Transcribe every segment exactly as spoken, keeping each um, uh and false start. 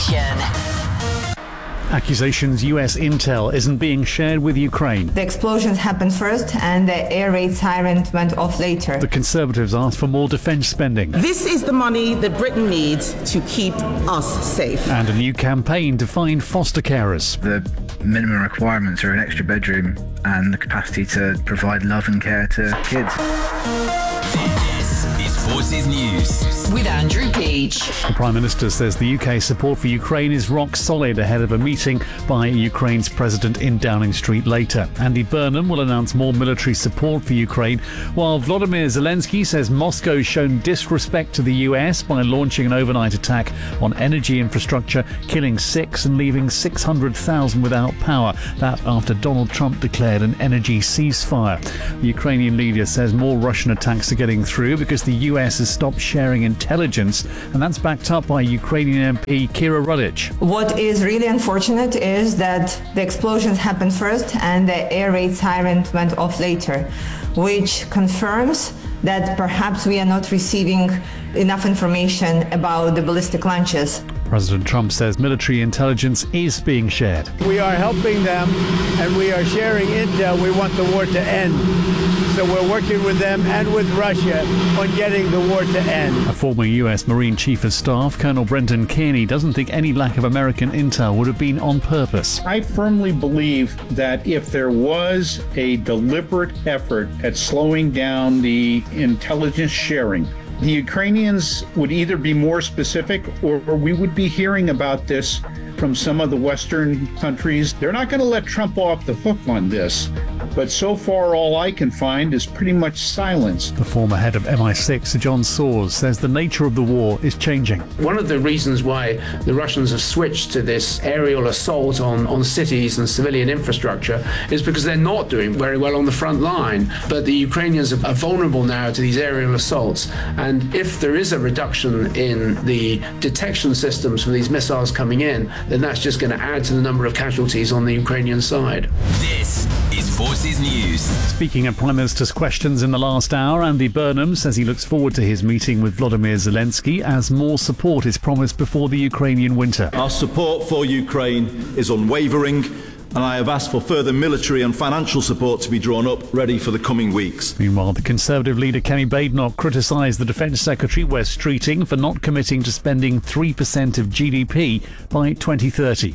Nation. Accusations U S intel isn't being shared with Ukraine. The explosions happened first and the air raid siren went off later. The Conservatives asked for more defence spending. This is the money that Britain needs to keep us safe. And a new campaign to find foster carers. The minimum requirements are an extra bedroom and the capacity to provide love and care to kids. This is Forces News with Andrew Peach. The Prime Minister says the U K's support for Ukraine is rock solid ahead of a meeting by Ukraine's president in Downing Street later. Andy Burnham will announce more military support for Ukraine, while Volodymyr Zelensky says Moscow's shown disrespect to the U S by launching an overnight attack on energy infrastructure, killing six and leaving six hundred thousand without power. That after Donald Trump declared an energy ceasefire. The Ukrainian leader says more Russian attacks are getting through because the U S has stopped sharing intelligence, and that's backed up by Ukrainian M P Kira Rudic. What is really unfortunate is that the explosions happened first and the air raid siren went off later, which confirms that perhaps we are not receiving enough information about the ballistic launches. President Trump says military intelligence is being shared. We are helping them and we are sharing intel. We want the war to end. So we're working with them and with Russia on getting the war to end. A former U S Marine Chief of Staff, Colonel Brendan Kearney, doesn't think any lack of American intel would have been on purpose. I firmly believe that if there was a deliberate effort at slowing down the intelligence sharing, the Ukrainians would either be more specific or, or we would be hearing about this from some of the Western countries. They're not going to let Trump off the hook on this. But so far, all I can find is pretty much silence. The former head of M I six, Sir John Sawers, says the nature of the war is changing. One of the reasons why the Russians have switched to this aerial assault on, on cities and civilian infrastructure is because they're not doing very well on the front line. But the Ukrainians are vulnerable now to these aerial assaults. And if there is a reduction in the detection systems for these missiles coming in, then that's just going to add to the number of casualties on the Ukrainian side. This is Forces News. Speaking of Prime Minister's questions in the last hour, Andy Burnham says he looks forward to his meeting with Volodymyr Zelensky as more support is promised before the Ukrainian winter. Our support for Ukraine is unwavering, and I have asked for further military and financial support to be drawn up, ready for the coming weeks. Meanwhile, the Conservative leader Kenny Badenoch criticised the Defence Secretary Wes Streeting for not committing to spending three percent of G D P by twenty thirty.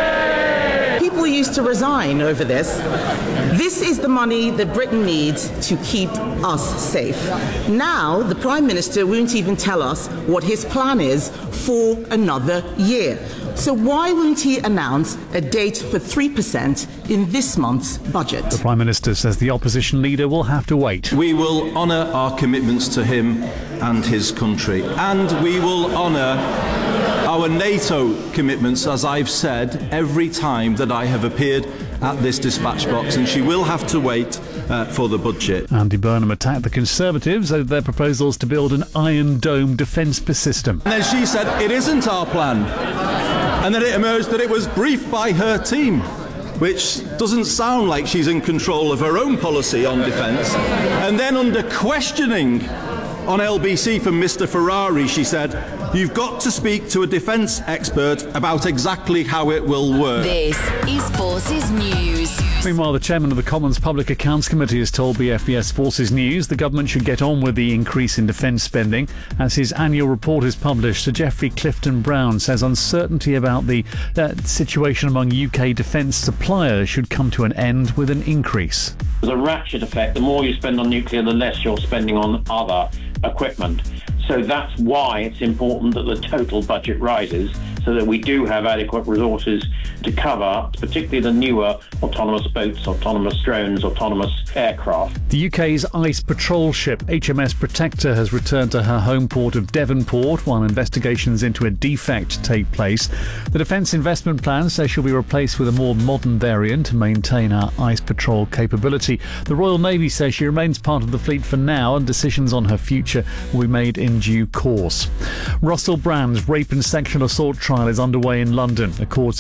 People used to resign over this. This is the money that Britain needs to keep us safe. Now, the Prime Minister won't even tell us what his plan is for another year. So why won't he announce a date for three percent in this month's budget? The Prime Minister says the opposition leader will have to wait. We will honour our commitments to him and his country, and we will honour our NATO commitments, as I've said every time that I have appeared at this dispatch box, and she will have to wait uh, for the budget. Andy Burnham attacked the Conservatives over their proposals to build an Iron Dome defence system. And then she said it isn't our plan, and then it emerged that it was briefed by her team, which doesn't sound like she's in control of her own policy on defence. And then under questioning on L B C from Mister Ferrari, she said, "You've got to speak to a defence expert about exactly how it will work." This is Forces News. Meanwhile, the chairman of the Commons Public Accounts Committee has told B F B S Forces News the government should get on with the increase in defence spending. As his annual report is published, Sir Geoffrey Clifton Brown says uncertainty about the uh, situation among U K defence suppliers should come to an end with an increase. There's a ratchet effect. The more you spend on nuclear, the less you're spending on other equipment. So that's why it's important that the total budget rises, so that we do have adequate resources to cover, particularly the newer autonomous boats, autonomous drones, autonomous aircraft. The U K's ice patrol ship H M S Protector has returned to her home port of Devonport while investigations into a defect take place. The Defence Investment Plan says she'll be replaced with a more modern variant to maintain our ice patrol capability. The Royal Navy says she remains part of the fleet for now, and decisions on her future will be made in due course. Russell Brand's rape and sexual assault trial is underway in London. A court's heard he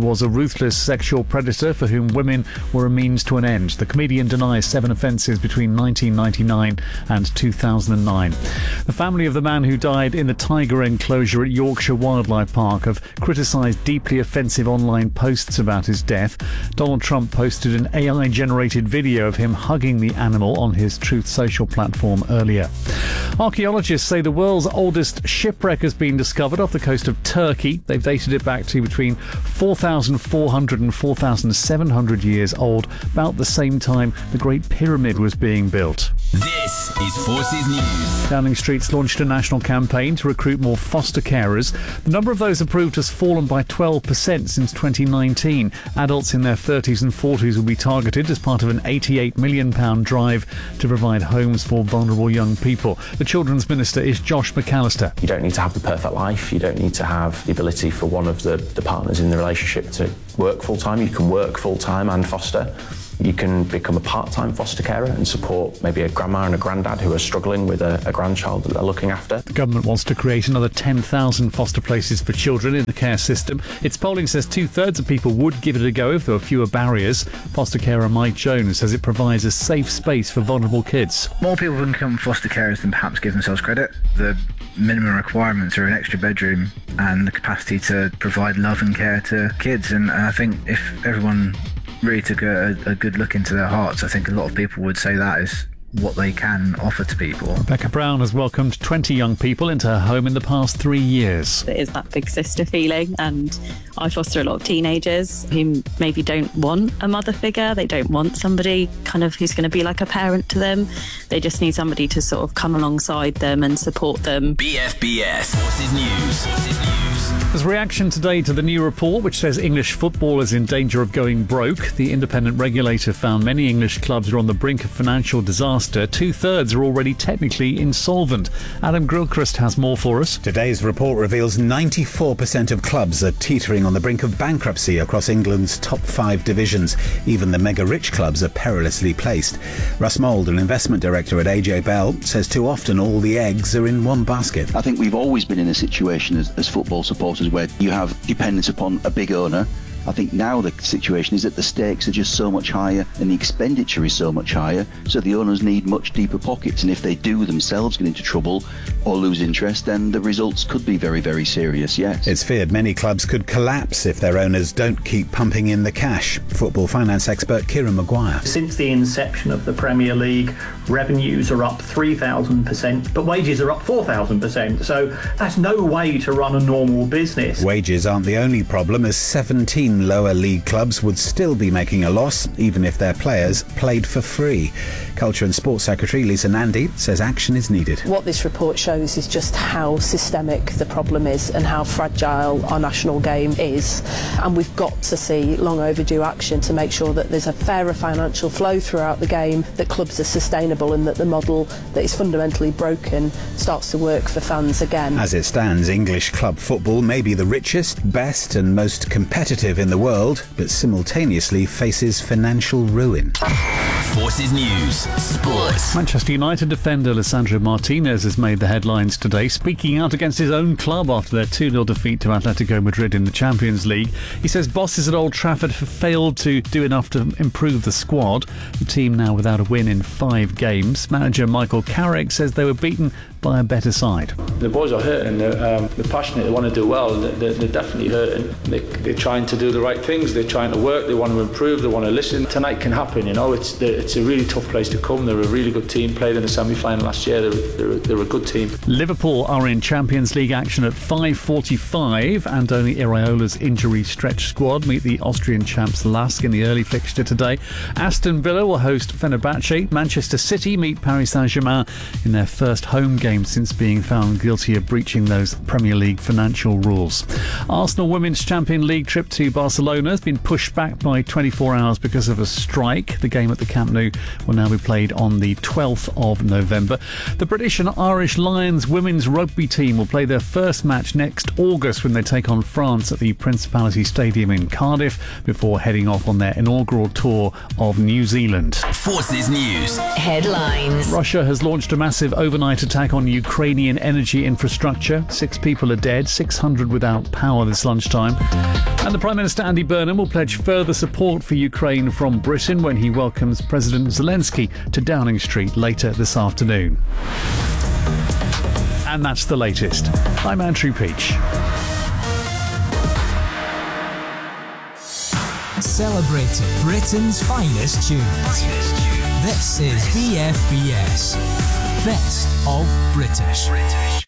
was a ruthless sexual predator for whom women were a means to an end. The comedian denies seven offences between nineteen ninety-nine and two thousand nine. The family of the man who died in the tiger enclosure at Yorkshire Wildlife Park have criticised deeply offensive online posts about his death. Donald Trump posted an A I-generated video of him hugging the animal on his Truth Social platform earlier. Archaeologists say the world's oldest shipwreck has been discovered off the coast of Turkey. They've dated it back to between four thousand four hundred and four thousand seven hundred years old, about the same time the Great Pyramid was being built. This is Forces News. Downing Street's launched a national campaign to recruit more foster carers. The number of those approved has fallen by twelve percent since twenty nineteen. Adults in their thirties and forties will be targeted as part of an eighty-eight million pounds drive to provide homes for vulnerable young people. The Children's Minister is Josh McAllister. You don't need to have the perfect life. You don't need to have the ability for one of the, the partners in the relationship to work full-time. You can work full-time and foster. You can become a part-time foster carer and support maybe a grandma and a granddad who are struggling with a, a grandchild that they're looking after. The government wants to create another ten thousand foster places for children in the care system. Its polling says two-thirds of people would give it a go if there were fewer barriers. Foster carer Mike Jones says it provides a safe space for vulnerable kids. More people can become foster carers than perhaps give themselves credit. The minimum requirements are an extra bedroom and the capacity to provide love and care to kids. And I think if everyone really took a, a good look into their hearts, I think a lot of people would say that is what they can offer to people. Rebecca Brown has welcomed twenty young people into her home in the past three years. It is that big sister feeling, and I foster a lot of teenagers who maybe don't want a mother figure. They don't want somebody kind of who's going to be like a parent to them. They just need somebody to sort of come alongside them and support them. B F B S Forces News. Forces News. There's reaction today to the new report which says English football is in danger of going broke. The independent regulator found many English clubs are on the brink of financial disaster. Two-thirds are already technically insolvent. Adam Gilchrist has more for us. Today's report reveals ninety-four percent of clubs are teetering on the brink of bankruptcy across England's top five divisions. Even the mega-rich clubs are perilously placed. Russ Mould, an investment director at A J Bell, says too often all the eggs are in one basket. I think we've always been in a situation as, as football supporters where you have dependence upon a big owner. I think now the situation is that the stakes are just so much higher and the expenditure is so much higher, so the owners need much deeper pockets, and if they do themselves get into trouble or lose interest, then the results could be very, very serious, yes. It's feared many clubs could collapse if their owners don't keep pumping in the cash. Football finance expert Kieran Maguire. Since the inception of the Premier League, revenues are up three thousand percent, but wages are up four thousand percent, so that's no way to run a normal business. Wages aren't the only problem, as seventeen lower league clubs would still be making a loss, even if their players played for free. Culture and Sports Secretary Lisa Nandy says action is needed. What this report shows is just how systemic the problem is and how fragile our national game is. And we've got to see long overdue action to make sure that there's a fairer financial flow throughout the game, that clubs are sustainable and that the model that is fundamentally broken starts to work for fans again. As it stands, English club football may be the richest, best and most competitive in the world, but simultaneously faces financial ruin. Forces News. Sports. Manchester United defender Lisandro Martinez has made the headlines today, speaking out against his own club after their two nil defeat to Atletico Madrid in the Champions League. He says bosses at Old Trafford have failed to do enough to improve the squad. The team now without a win in five games. Manager Michael Carrick says they were beaten by a better side. The boys are hurting, they're, um, they're passionate, they want to do well, they're, they're definitely hurting. They, they're trying to do the right things, they're trying to work, they want to improve, they want to listen. Tonight can happen, you know, it's it's a really tough place to come. They're a really good team, played in the semi-final last year, they're, they're, they're a good team. Liverpool are in Champions League action at five forty-five. Andoni Iraola's injury stretch squad meet the Austrian champs Lask in the early fixture today. Aston Villa will host Fenerbahce. Manchester City meet Paris Saint-Germain in their first home game since being found guilty of breaching those Premier League financial rules. Arsenal Women's Champions League trip to Barcelona has been pushed back by twenty-four hours because of a strike. The game at the Camp Nou will now be played on the twelfth of November. The British and Irish Lions women's rugby team will play their first match next August when they take on France at the Principality Stadium in Cardiff before heading off on their inaugural tour of New Zealand. Forces News. Headlines. Russia has launched a massive overnight attack on on Ukrainian energy infrastructure. Six people are dead, six hundred without power this lunchtime. And the Prime Minister Andy Burnham will pledge further support for Ukraine from Britain when he welcomes President Zelensky to Downing Street later this afternoon. And that's the latest. I'm Andrew Peach. Celebrating Britain's finest tunes. This is B F B S. Best of British.